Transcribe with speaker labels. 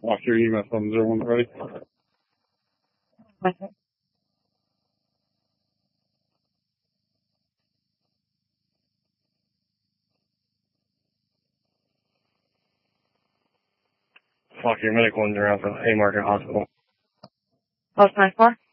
Speaker 1: Watch your EMS on 01 ready.
Speaker 2: Okay.
Speaker 1: Walk your medical ones around for Haymarket Hospital.
Speaker 2: Post 94?